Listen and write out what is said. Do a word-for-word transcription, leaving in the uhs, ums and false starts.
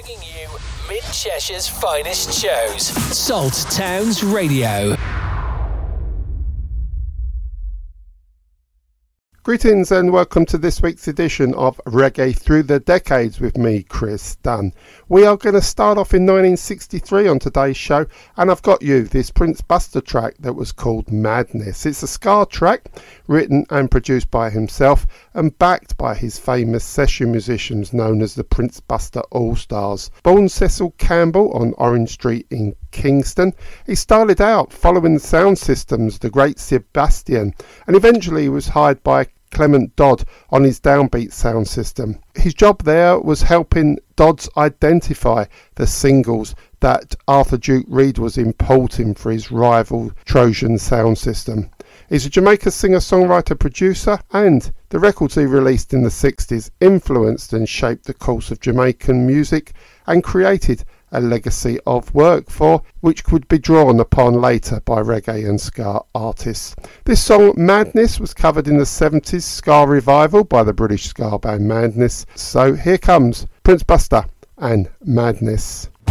Bringing you Mid-Cheshire's finest shows. Salt Towns Radio. Greetings and welcome to this week's edition of Reggae Through the Decades with me, Chris Dunn. We are going to start off in nineteen sixty-three on today's show, and I've got you this Prince Buster track that was called Madness. It's a ska track written and produced by himself and backed by his famous session musicians known as the Prince Buster All-Stars. Born Cecil Campbell on Orange Street in Kingston, he started out following the sound systems the great Sebastian, and eventually he was hired by Clement Dodd on his downbeat sound system. His job there was helping Dodds identify the singles that Arthur Duke Reid was importing for his rival Trojan sound system. He's a Jamaica singer-songwriter producer, and the records he released in the sixties influenced and shaped the course of Jamaican music and created a legacy of work for which would be drawn upon later by reggae and ska artists. This song Madness was covered in the seventies ska revival by the British ska band Madness. So here comes Prince Buster and Madness.